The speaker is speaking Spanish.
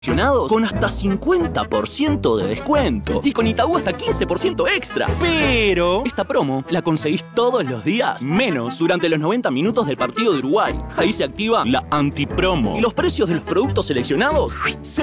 con hasta 50% de descuento y con Itaú hasta 15% extra. Pero esta promo la conseguís todos los días, menos durante los 90 minutos del partido de Uruguay. Ahí se activa la antipromo y los precios de los productos seleccionados se